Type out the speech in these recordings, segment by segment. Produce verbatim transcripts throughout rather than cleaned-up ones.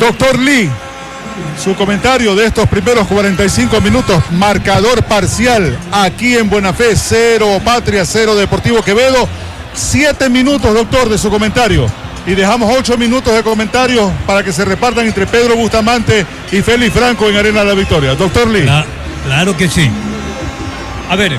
Doctor Lee, su comentario de estos primeros cuarenta y cinco minutos, marcador parcial aquí en Buena Fe, cero Patria, cero Deportivo Quevedo. Siete minutos, doctor, de su comentario. Y dejamos ocho minutos de comentarios para que se repartan entre Pedro Bustamante y Félix Franco en Arena de la Victoria. Doctor Lee. La, claro que sí. A ver,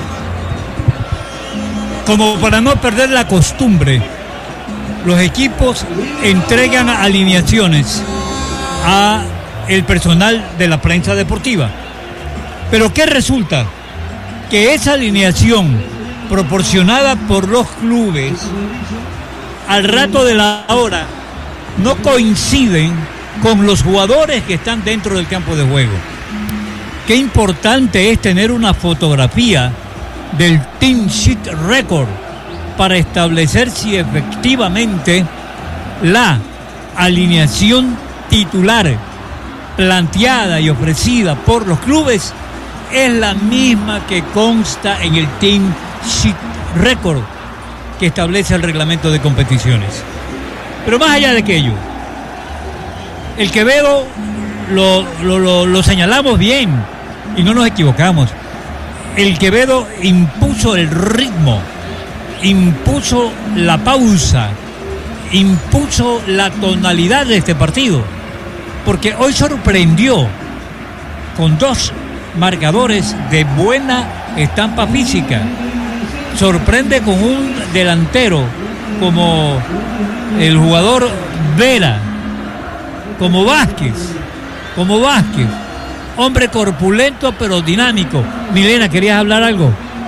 como para no perder la costumbre, los equipos entregan alineaciones a el personal de la prensa deportiva. Pero ¿qué resulta? Que esa alineación proporcionada por los clubes al rato de la hora no coinciden con los jugadores que están dentro del campo de juego. Qué importante es tener una fotografía del Team Sheet Record para establecer si efectivamente la alineación titular planteada y ofrecida por los clubes es la misma que consta en el Team Sheet Record que establece el reglamento de competiciones. Pero más allá de aquello, el Quevedo lo, lo, lo, lo señalamos bien y no nos equivocamos. El Quevedo impuso el ritmo, impuso la pausa, impuso la tonalidad de este partido, porque hoy sorprendió con dos marcadores de buena estampa física. Sorprende con un delantero como el jugador Vera, como Vázquez, como Vázquez, hombre corpulento pero dinámico. Milena, ¿querías hablar algo?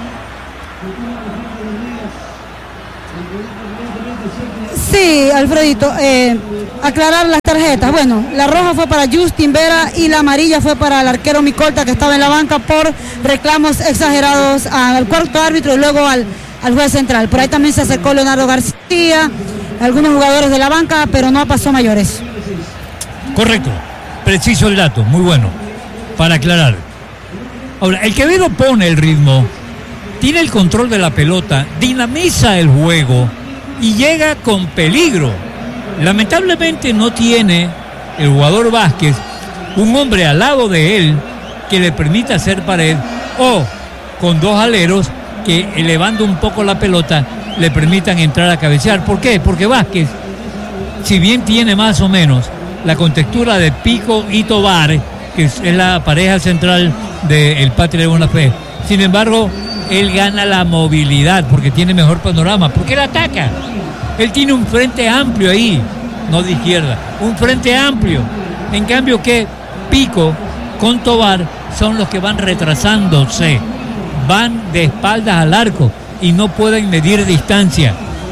Sí, Alfredito, eh, aclarar las tarjetas. Bueno, la roja fue para Justin Vera y la amarilla fue para el arquero Micolta, que estaba en la banca por reclamos exagerados al cuarto árbitro y luego al, al juez central. Por ahí también se acercó Leonardo García, algunos jugadores de la banca, pero no pasó mayores. Correcto, preciso el dato, muy bueno, para aclarar. Ahora, el Quevedo pone el ritmo, tiene el control de la pelota, dinamiza el juego y llega con peligro. Lamentablemente no tiene el jugador Vázquez un hombre al lado de él que le permita hacer pared, o con dos aleros que, elevando un poco la pelota, le permitan entrar a cabecear. ¿Por qué? Porque Vázquez, si bien tiene más o menos la contextura de Pico y Tobar, que es la pareja central del Patria de Buena Fe, sin embargo, él gana la movilidad porque tiene mejor panorama, porque él ataca. Él tiene un frente amplio ahí, no de izquierda, un frente amplio. En cambio que Pico con Tobar son los que van retrasándose, van de espaldas al arco y no pueden medir distancia.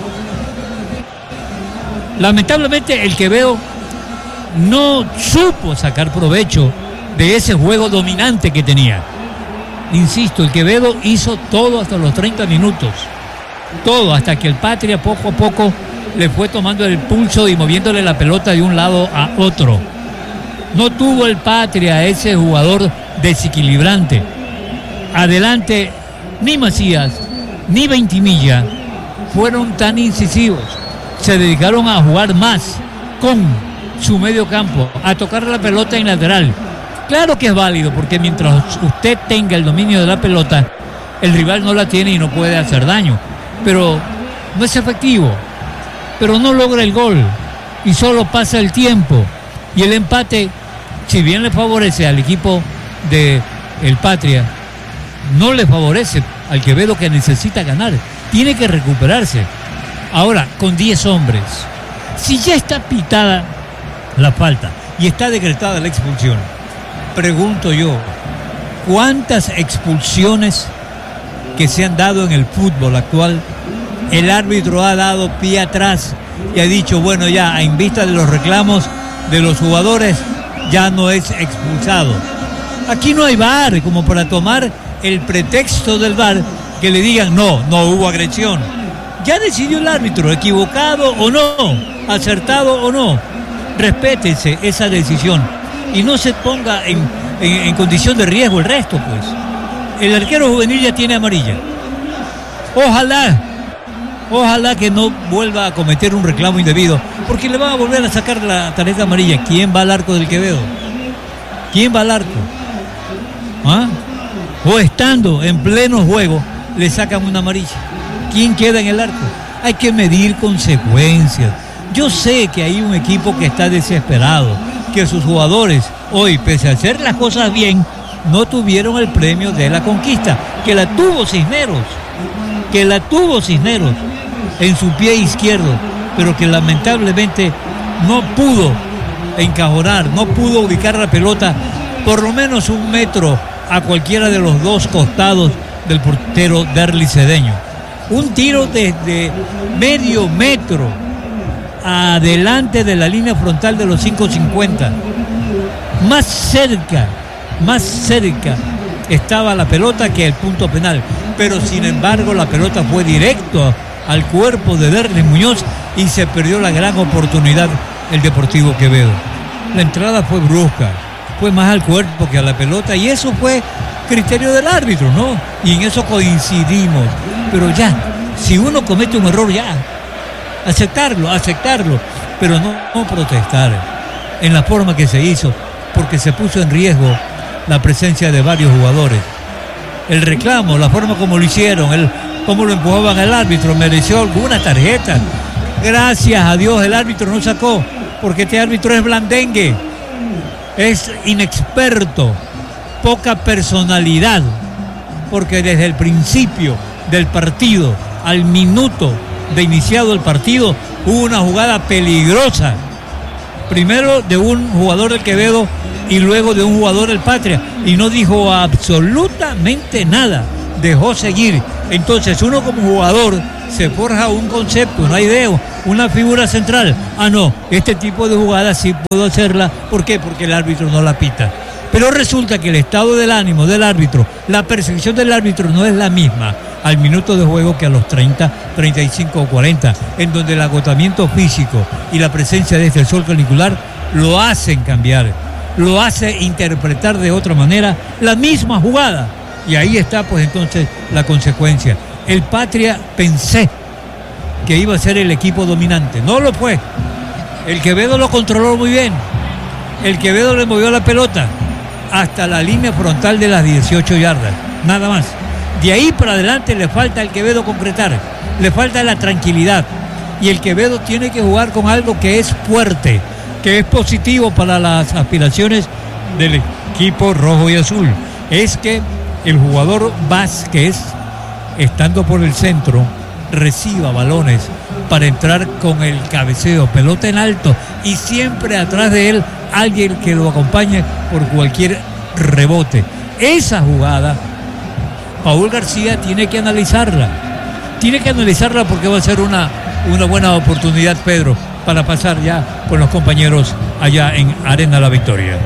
Lamentablemente el Quevedo no supo sacar provecho de ese juego dominante que tenía. Insisto, el Quevedo hizo todo hasta los treinta minutos. Todo, hasta que el Patria poco a poco le fue tomando el pulso y moviéndole la pelota de un lado a otro. No tuvo el Patria ese jugador desequilibrante. Adelante, ni Macías, ni Ventimilla fueron tan incisivos. Se dedicaron a jugar más con su medio campo, a tocar la pelota en lateral. Claro que es válido, porque mientras usted tenga el dominio de la pelota, el rival no la tiene y no puede hacer daño. Pero no es efectivo, pero no logra el gol y solo pasa el tiempo. Y el empate, si bien le favorece al equipo de el Patria, no le favorece al Quevedo, que necesita ganar. Tiene que recuperarse. Ahora, con diez hombres, si ya está pitada la falta y está decretada la expulsión, pregunto yo, ¿cuántas expulsiones que se han dado en el fútbol actual el árbitro ha dado pie atrás y ha dicho, bueno, ya en vista de los reclamos de los jugadores ya no es expulsado? Aquí no hay V A R como para tomar el pretexto del V A R que le digan no, no hubo agresión. Ya decidió el árbitro, equivocado o no, acertado o no. Respétese esa decisión y no se ponga en, en, en condición de riesgo el resto, pues. El arquero juvenil ya tiene amarilla. Ojalá Ojalá que no vuelva a cometer un reclamo indebido, porque le van a volver a sacar la tarjeta amarilla. ¿Quién va al arco del Quevedo? ¿Quién va al arco? ¿Ah? O estando en pleno juego, le sacan una amarilla. ¿Quién queda en el arco? Hay que medir consecuencias. Yo sé que hay un equipo que está desesperado, que sus jugadores hoy, pese a hacer las cosas bien, no tuvieron el premio de la conquista, que la tuvo Cisneros, que la tuvo Cisneros en su pie izquierdo, pero que lamentablemente no pudo encajonar, no pudo ubicar la pelota por lo menos un metro a cualquiera de los dos costados del portero Derlis Cedeño. Un tiro desde medio metro adelante de la línea frontal de los cinco cincuenta. Más cerca, más cerca estaba la pelota que el punto penal, pero sin embargo la pelota fue directo al cuerpo de Derlis Muñoz y se perdió la gran oportunidad el Deportivo Quevedo. La entrada fue brusca, fue más al cuerpo que a la pelota, y eso fue criterio del árbitro, ¿no? Y en eso coincidimos. Pero ya, si uno comete un error, ya, aceptarlo, aceptarlo, pero no, no protestar en la forma que se hizo, porque se puso en riesgo la presencia de varios jugadores. El reclamo, la forma como lo hicieron, el cómo lo empujaban al árbitro, mereció alguna tarjeta. Gracias a Dios el árbitro no sacó, porque este árbitro es blandengue, es inexperto, poca personalidad, porque desde el principio del partido, al minuto de iniciado el partido, hubo una jugada peligrosa, primero de un jugador del Quevedo y luego de un jugador del Patria, y no dijo absolutamente nada, dejó seguir. Entonces uno como jugador se forja un concepto, una idea, una figura central. Ah, no, este tipo de jugadas sí puedo hacerla. ¿Por qué? Porque el árbitro no la pita. Pero resulta que el estado del ánimo del árbitro, la percepción del árbitro no es la misma al minuto de juego que a los treinta, treinta y cinco o cuarenta, en donde el agotamiento físico y la presencia de este sol canicular lo hacen cambiar, lo hace interpretar de otra manera la misma jugada. Y ahí está pues entonces la consecuencia. El Patria pensé que iba a ser el equipo dominante, no lo fue. El Quevedo lo controló muy bien, el Quevedo le movió la pelota hasta la línea frontal de las dieciocho yardas, nada más. De ahí para adelante le falta al Quevedo concretar, le falta la tranquilidad, y el Quevedo tiene que jugar con algo que es fuerte, que es positivo para las aspiraciones del equipo rojo y azul. Es que el jugador Vázquez, estando por el centro, reciba balones para entrar con el cabeceo, pelota en alto, y siempre atrás de él alguien que lo acompañe por cualquier rebote. Esa jugada Paul García tiene que analizarla, tiene que analizarla porque va a ser una, una buena oportunidad, Pedro, para pasar ya con los compañeros allá en Arena La Victoria.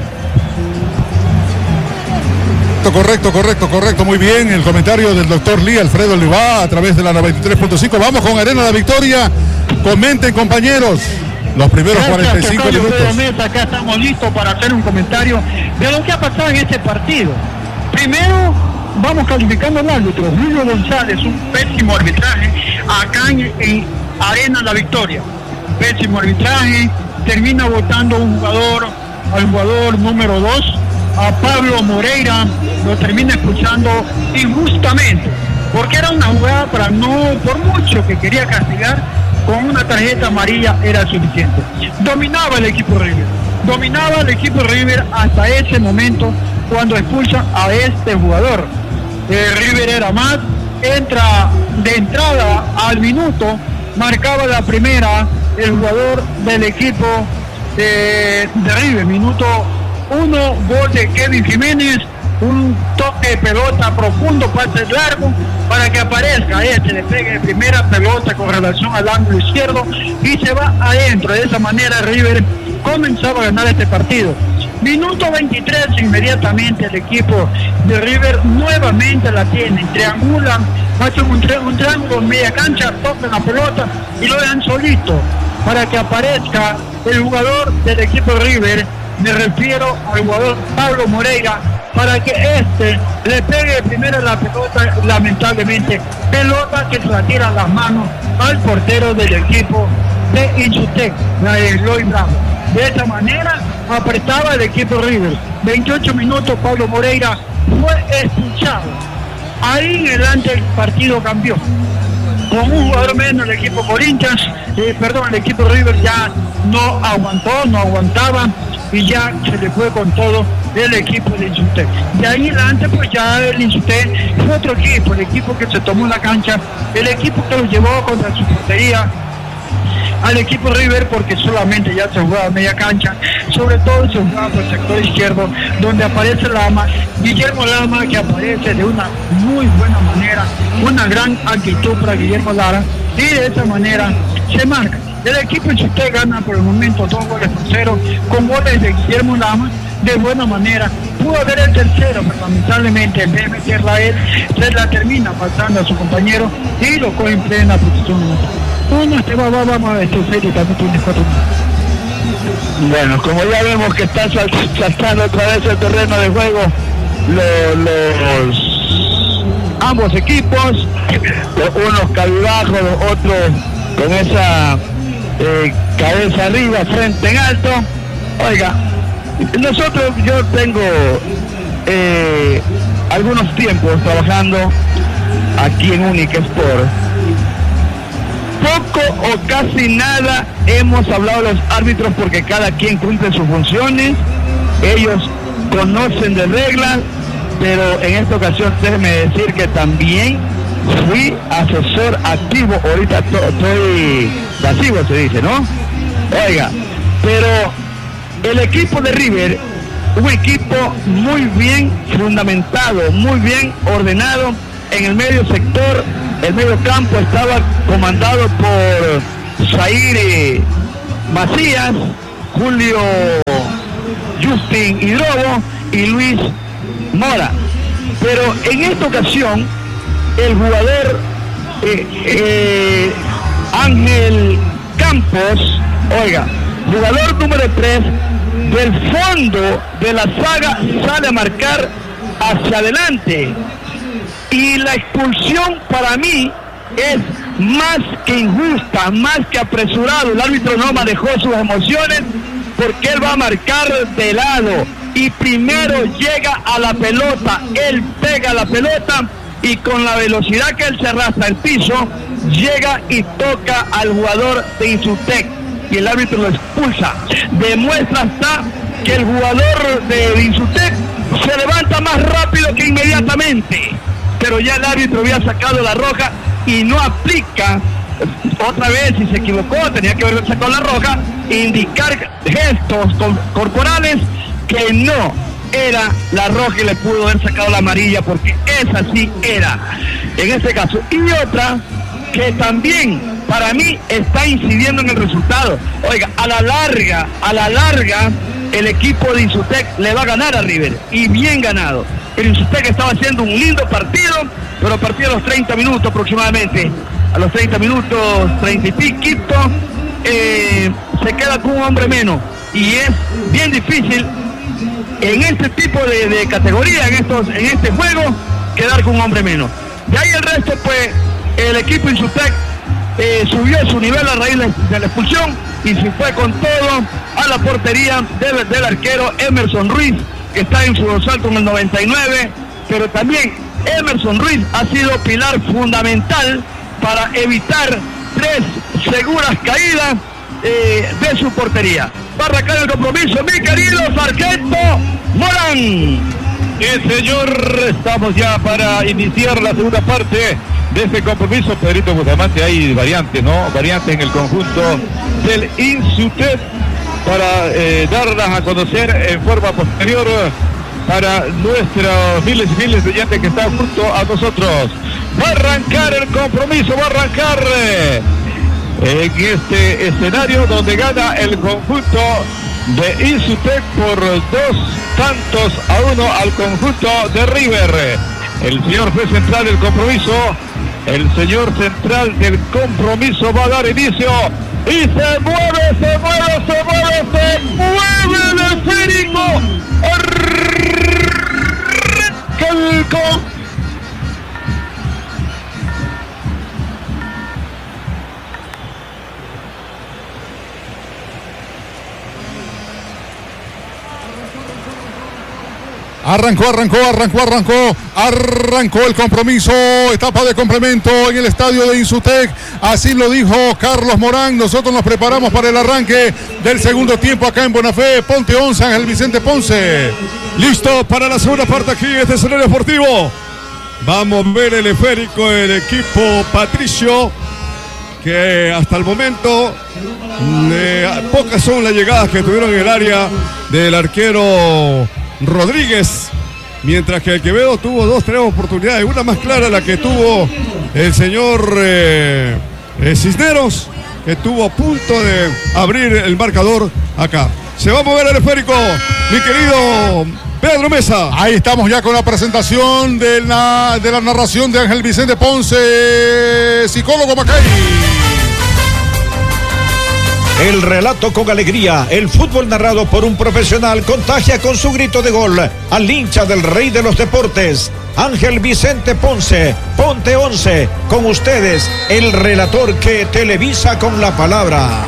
Correcto, correcto, correcto, muy bien. El comentario del doctor Lee Alfredo Oliva a través de la noventa y tres punto cinco. Vamos con Arena La Victoria. Comenten, compañeros, los primeros Gracias, cuarenta y cinco minutos. Mesa, acá estamos listos para hacer un comentario de lo que ha pasado en este partido. Primero, vamos calificando al árbitro. Julio González, un pésimo arbitraje acá en, en Arena La Victoria. Pésimo arbitraje. Termina votando un jugador, al jugador número dos. A Pablo Moreira lo termina expulsando injustamente, porque era una jugada para no, por mucho que quería castigar, con una tarjeta amarilla era suficiente. Dominaba el equipo River, dominaba el equipo River hasta ese momento cuando expulsa a este jugador. Eh, River era más, entra de entrada al minuto, marcaba la primera el jugador del equipo de, de River, minuto uno, gol de Kevin Jiménez, un toque de pelota profundo, pase largo, para que aparezca este, le pegue de primera pelota con relación al ángulo izquierdo y se va adentro. De esa manera River comenzaba a ganar este partido. Minuto veintitrés, inmediatamente el equipo de River nuevamente la tiene, triangulan, hacen un, tri un triángulo en media cancha, tocan la pelota y lo dejan solito para que aparezca el jugador del equipo de River. Me refiero al jugador Pablo Moreira, para que este le pegue primero la pelota, lamentablemente, pelota que se la tira a las manos al portero del equipo de Insutec, Eloy Bravo. De esta manera apretaba el equipo River. veintiocho minutos, Pablo Moreira fue expulsado. Ahí en adelante el partido cambió. Con un jugador menos el equipo Corinthians, eh, perdón, el equipo River ya no aguantó, no aguantaba y ya se le fue con todo el equipo de Insutec. De ahí en adelante pues ya el Insutec fue otro equipo, el equipo que se tomó la cancha, el equipo que lo llevó contra su portería al equipo River, porque solamente ya se jugaba media cancha, sobre todo se jugaba por el sector izquierdo, donde aparece Lama, Guillermo Lama, que aparece de una muy buena manera, una gran actitud para Guillermo Lara, y de esa manera se marca. El equipo Insutec gana por el momento dos goles por cero, con goles de Guillermo Lama, de buena manera. Pudo haber el tercero, pero lamentablemente en vez de meterla a él, se la termina pasando a su compañero y lo coge en plena posición. Uno, este va, va, vamos a ver, este Fede también tiene cuatro minutos. Bueno, como ya vemos que está saltando otra vez el terreno de juego, los, los ambos equipos, unos cabizbajos, los otros con esa eh, cabeza arriba, frente en alto. Oiga, nosotros, yo tengo eh, algunos tiempos trabajando aquí en Única Sport. Poco o casi nada hemos hablado de los árbitros porque cada quien cumple sus funciones, ellos conocen de reglas, pero en esta ocasión déjeme decir que también fui asesor activo, ahorita estoy pasivo se dice, ¿no? Oiga, pero el equipo de River, un equipo muy bien fundamentado, muy bien ordenado en el medio sector. El medio campo estaba comandado por Zaire Macías, Julio Justin Hidrobo y Luis Mora. Pero en esta ocasión, el jugador eh, eh, Ángel Campos, oiga, jugador número tres, del fondo de la saga sale a marcar hacia adelante. Y la expulsión para mí es más que injusta, más que apresurado. El árbitro no manejó sus emociones porque él va a marcar de lado y primero llega a la pelota, él pega la pelota y con la velocidad que él se arrastra al piso, llega y toca al jugador de Insutec y el árbitro lo expulsa. Demuestra hasta que el jugador de Insutec se levanta más rápido que inmediatamente, pero ya el árbitro había sacado la roja y no aplica otra vez, si se equivocó, tenía que haber sacado la roja, indicar gestos corporales que no era la roja y le pudo haber sacado la amarilla porque esa sí era en este caso. Y otra que también para mí está incidiendo en el resultado. Oiga, a la larga, a la larga el equipo de Insutec le va a ganar a River y bien ganado. El Insutec estaba haciendo un lindo partido, pero a partir de los treinta minutos aproximadamente, a los treinta minutos, treinta y piquito, eh, se queda con un hombre menos. Y es bien difícil en este tipo de, de categoría, en, estos, en este juego, quedar con un hombre menos. De ahí el resto, pues, el equipo Insutec eh, subió su nivel a raíz de, de la expulsión y se fue con todo a la portería del, del arquero Emerson Ruiz, que está en su dorsal con el noventa y nueve, pero también Emerson Ruiz ha sido pilar fundamental para evitar tres seguras caídas eh, de su portería. Va a arrancar el compromiso, mi querido sargento Morán. Sí, señor, estamos ya para iniciar la segunda parte de este compromiso. Pedrito Bustamante, hay variantes, ¿no? Variantes en el conjunto del Insutec para eh, darlas a conocer en forma posterior para nuestros miles y miles de oyentes que están junto a nosotros. Va a arrancar el compromiso, va a arrancar eh, en este escenario donde gana el conjunto de Insutec por dos tantos a uno al conjunto de River. El señor juez central del compromiso, el señor central del compromiso va a dar inicio y se mueve, se mueve, se mueve, se mueve el esférico. Arrancó, arrancó, arrancó, arrancó, arrancó el compromiso, etapa de complemento en el estadio de Insutec, así lo dijo Carlos Morán. Nosotros nos preparamos para el arranque del segundo tiempo acá en Bonafé. Ponte once, Ángel Vicente Ponce. Listo para la segunda parte aquí en este escenario deportivo. Vamos a ver el esférico, el equipo Patricio, que hasta el momento eh, pocas son las llegadas que tuvieron en el área del arquero Rodríguez, mientras que el Quevedo tuvo dos, tres oportunidades, una más clara la que tuvo el señor eh, eh, Cisneros, que estuvo a punto de abrir el marcador acá. Se va a mover el esférico, mi querido Pedro Mesa. Ahí estamos ya con la presentación de la, de la narración de Ángel Vicente Ponce, psicólogo Macay. El relato con alegría, el fútbol narrado por un profesional contagia con su grito de gol al hincha del rey de los deportes, Ángel Vicente Ponce. Ponte once, con ustedes, el relator que televisa con la palabra.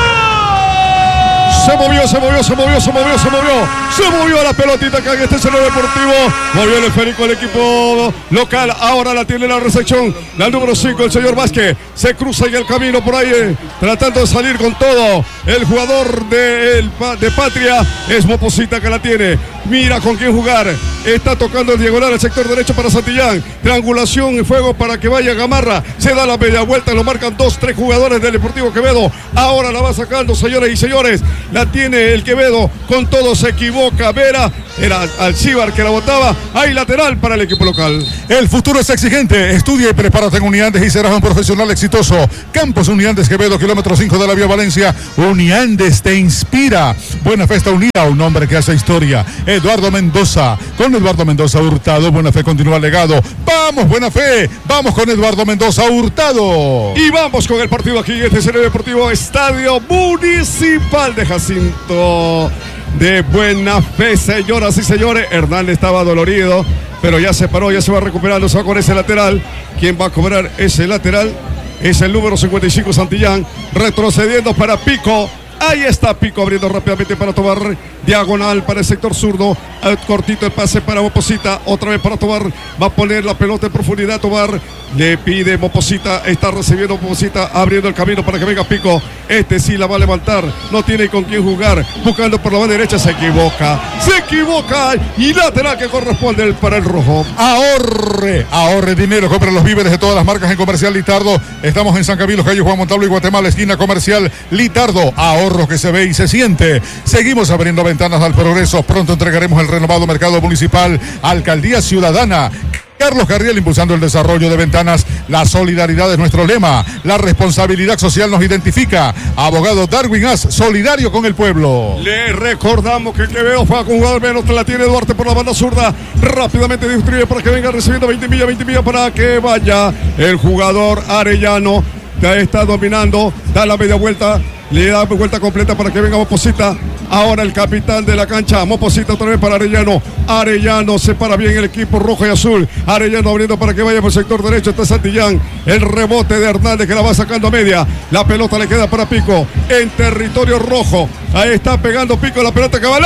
Se movió, se movió, se movió, se movió, se movió. Se movió la pelotita acá en este escenario deportivo. Movió el esférico el equipo local. Ahora la tiene la recepción. La número cinco, el señor Vázquez. Se cruza en el camino por ahí, eh, tratando de salir con todo. El jugador de, el, de Patria es Moposita que la tiene. Mira con quién jugar. Está tocando el diagonal al sector derecho para Santillán. Triangulación y fuego para que vaya Gamarra. Se da la media vuelta. Lo marcan dos, tres jugadores del Deportivo Quevedo. Ahora la va sacando, señores y señores. La tiene el Quevedo. Con todo se equivoca. Vera. Era Alcíbar que la botaba. Hay lateral para el equipo local. El futuro es exigente. Estudia y prepárate en Uniandes y serás un profesional exitoso. Campus Uniandes Quevedo, kilómetro cinco de la vía Valencia. Uniandes te inspira. Buena Fe está unida, un hombre que hace historia. Eduardo Mendoza. Con Eduardo Mendoza Hurtado, Buena Fe continúa legado. Vamos, Buena Fe. Vamos con Eduardo Mendoza Hurtado. Y vamos con el partido aquí en este escenario deportivo, Estadio Municipal de Jacinto de Buena Fe, señoras y señores. Hernán estaba dolorido, pero ya se paró, ya se va recuperando, se va con ese lateral. ¿Quién va a cobrar ese lateral? Es el número cincuenta y cinco, Santillán, retrocediendo para Pico. Ahí está Pico abriendo rápidamente para tomar diagonal para el sector zurdo. Cortito el pase para Moposita. Otra vez para Tobar. Va a poner la pelota en profundidad. Tobar le pide Moposita. Está recibiendo Moposita. Abriendo el camino para que venga Pico. Este sí la va a levantar. No tiene con quién jugar. Buscando por la banda derecha. Se equivoca. Se equivoca. Y lateral que corresponde para el rojo. Ahorre. Ahorre dinero. Compre los víveres de todas las marcas en Comercial Litardo. Estamos en San Camilo, calle Juan Montalvo y Guatemala, esquina Comercial Litardo. Ahorro que se ve y se siente. Seguimos abriendo ventanas al progreso. Pronto entregaremos el renovado mercado municipal. Alcaldía Ciudadana. Carlos Carriel impulsando el desarrollo de ventanas. La solidaridad es nuestro lema. La responsabilidad social nos identifica. Abogado Darwin As, solidario con el pueblo. Le recordamos que Quevedo fue a jugar menos, la tiene Duarte por la banda zurda. Rápidamente distribuye para que venga recibiendo veinte millas, veinte millas para que vaya el jugador Arellano. Ya está dominando, da la media vuelta. Le da vuelta completa para que venga Moposita. Ahora el capitán de la cancha, Moposita otra vez para Arellano. Arellano separa bien el equipo rojo y azul. Arellano abriendo para que vaya por el sector derecho. Está Santillán. El rebote de Hernández que la va sacando a media. La pelota le queda para Pico en territorio rojo. Ahí está pegando Pico la pelota que va al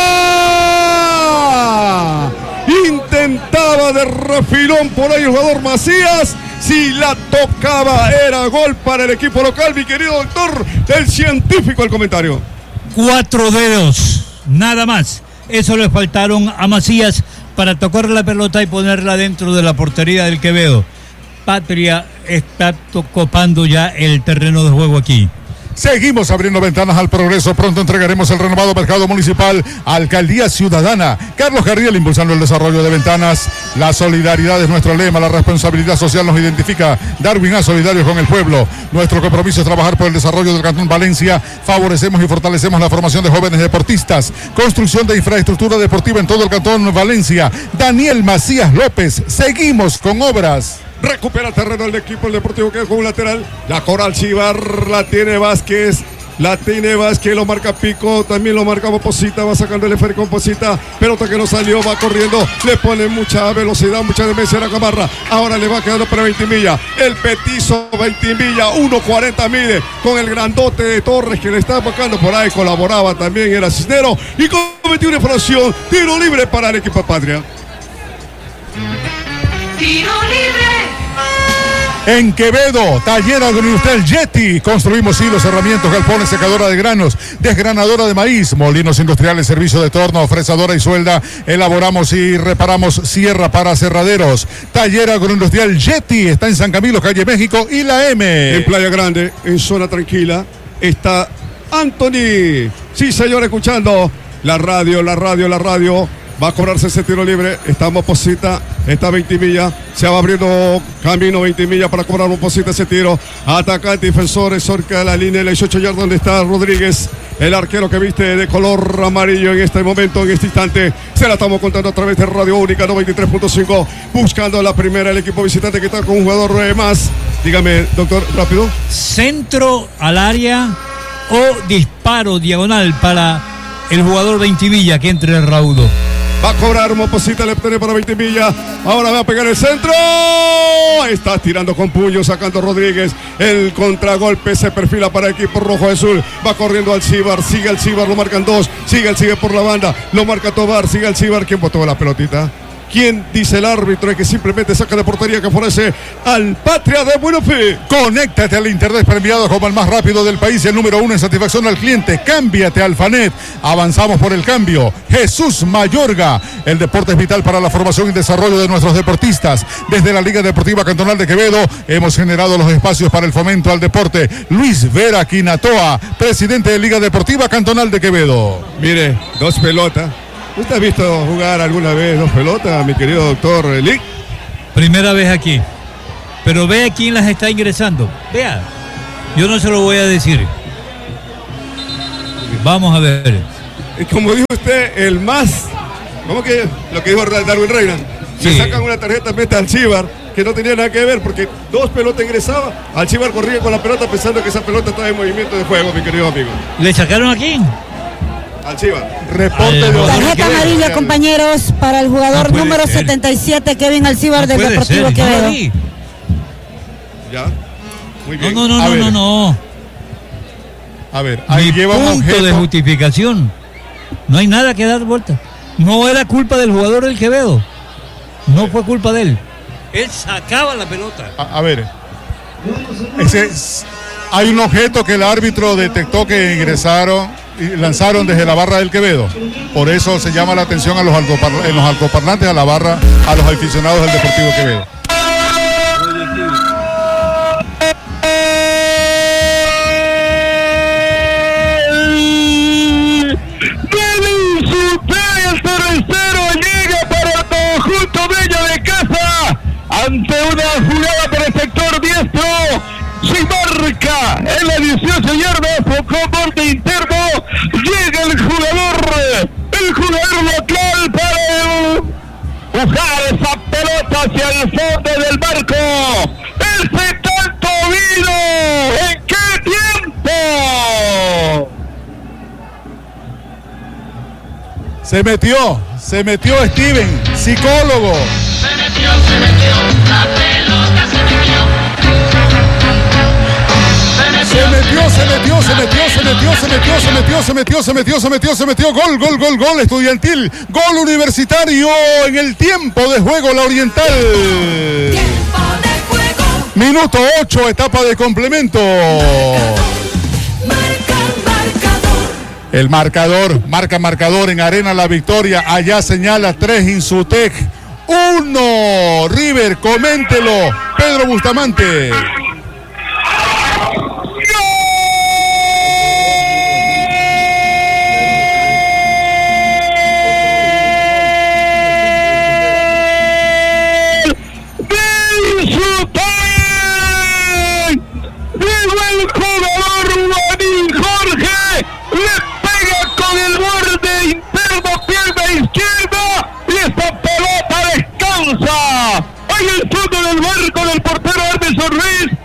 área. Intentaba de refilón por ahí el jugador Macías. Si la tocaba era gol para el equipo local, mi querido doctor del científico, el comentario. Cuatro dedos, nada más. Eso le faltaron a Macías para tocar la pelota y ponerla dentro de la portería del Quevedo. Patria está copando ya el terreno de juego aquí. Seguimos abriendo ventanas al progreso. Pronto entregaremos el renovado mercado municipal. Alcaldía Ciudadana. Carlos Carriel impulsando el desarrollo de ventanas. La solidaridad es nuestro lema. La responsabilidad social nos identifica. Darwin A, solidarios con el pueblo. Nuestro compromiso es trabajar por el desarrollo del Cantón Valencia. Favorecemos y fortalecemos la formación de jóvenes deportistas. Construcción de infraestructura deportiva en todo el Cantón Valencia. Daniel Macías López. Seguimos con obras. Recupera terreno el equipo el Deportivo que con un lateral. La Coral Cibar la tiene Vázquez. La tiene Vázquez, lo marca Pico, también lo marca Posita, va sacando el esférico con Posita, pelota que no salió, va corriendo, le pone mucha velocidad, mucha demencia a la Gamarra, ahora le va quedando para Ventimilla, el petizo Ventimilla, uno cuarenta mide, con el grandote de Torres que le está buscando por ahí, colaboraba también, era Cisnero, y cometió una infracción, tiro libre para el equipo Patria. Tiro libre. En Quevedo, taller agroindustrial Yeti. Construimos hilos, herramientas, galpones, secadora de granos, desgranadora de maíz, molinos industriales, servicio de torno, fresadora y suelda. Elaboramos y reparamos sierra para aserraderos. Taller agroindustrial Yeti está en San Camilo, calle México y la M. En Playa Grande, en zona tranquila, está Anthony. Sí, señor, escuchando la radio, la radio, la radio. Va a cobrarse ese tiro libre. Estamos Posita, está Ventimilla. Se va abriendo camino Ventimilla para cobrar un Posita ese tiro. Atacante, defensores, cerca de la línea de dieciocho yardas donde está Rodríguez. El arquero que viste de color amarillo en este momento, en este instante. Se la estamos contando a través de Radio Única noventa y tres punto cinco. Buscando la primera, el equipo visitante que está con un jugador más. Dígame, doctor, rápido. Centro al área o disparo diagonal para el jugador Ventimilla que entre el raudo. Va a cobrar Moposita, le pone para Ventimilla. Ahora va a pegar el centro. Está tirando con puño, sacando Rodríguez. El contragolpe se perfila para el equipo rojo azul. Va corriendo Alcibar, sigue Alcibar, lo marcan dos. Sigue el sigue por la banda, lo marca Tobar, sigue Alcibar. ¿Quién botó la pelotita? ¿Quién dice el árbitro que simplemente saca de portería que favorece al Patria de Buena Fe? Conéctate al internet premiado como el más rápido del país y el número uno en satisfacción al cliente. Cámbiate al Fanet. Avanzamos por el cambio. Jesús Mayorga. El deporte es vital para la formación y desarrollo de nuestros deportistas. Desde la Liga Deportiva Cantonal de Quevedo hemos generado los espacios para el fomento al deporte. Luis Vera Quinatoa, presidente de Liga Deportiva Cantonal de Quevedo. Mire, dos pelotas. ¿Usted ha visto jugar alguna vez dos pelotas, mi querido doctor Lick? Primera vez aquí. Pero vea quién las está ingresando. Vea. Yo no se lo voy a decir. Vamos a ver. Como dijo usted, el más. ¿Cómo que? Lo que dijo Darwin Reina. Se sí. Sacan una tarjeta, mete al Alcibar, que no tenía nada que ver, porque dos pelotas ingresaban. Alcibar corría con la pelota pensando que esa pelota estaba en movimiento de juego, mi querido amigo. ¿Le sacaron aquí? Alcibar. Reporte de tarjeta amarilla, compañeros, para el jugador no número ser. setenta y siete, Kevin Alcibar, no del Deportivo ser. Quevedo. No, ya. Muy bien. No, no, no, no, no, no. A ver, ahí Mi lleva un punto objeto de justificación. No hay nada que dar vuelta. No era culpa del jugador del Quevedo. No fue culpa de él. Él sacaba la pelota. A, a ver. Ese es, hay un objeto que el árbitro detectó que ingresaron y lanzaron desde la barra del Quevedo. Por eso se llama la atención a los altoparlantes, en los altoparlantes a la barra, a los aficionados del Deportivo Quevedo. Ante una jugada por el sector diestro, se marca en la dieciocho yardas, focó borde interno, llega el jugador, el jugador local para buscar esa pelota hacia el fondo del marco. ¡Ese tanto vino! ¿En qué tiempo? Se metió, se metió Steven, psicólogo. Se metió, se metió, la pelota se metió. Se metió, se metió, se metió, se metió, se metió, se metió, se metió, se metió, se metió, se metió, gol, gol, gol, gol, estudiantil, gol universitario en el tiempo de juego, la Oriental. Tiempo de juego. Minuto ocho, etapa de complemento. Marca, marcador. El marcador, marca marcador en Arena La Victoria, allá señala tres Insutec. Uno, River, coméntelo, Pedro Bustamante. Ahí el fondo del barco del portero Anderson Ruiz.